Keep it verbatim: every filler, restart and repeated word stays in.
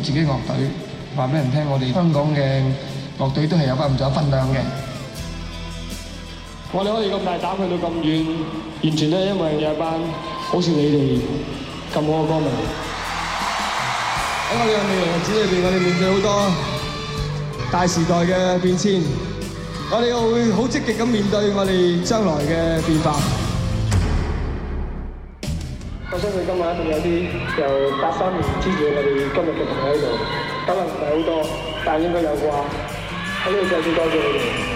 自己樂隊，話俾人聽我哋香港嘅樂隊都係有翻咁多分量嘅。 我哋可以咁大膽去到咁遠，完全都係因為有一班好似你哋咁好嘅歌迷。 喺我哋嘅未來日子裏邊，我哋面對好多大時代嘅變遷，我哋又會好積極咁面對我哋將來嘅變化。 我相信今日一定有啲由八三年支持我哋今日嘅朋友喺度，可能唔係好多，但係應該有啩。喺呢度再次多謝你哋。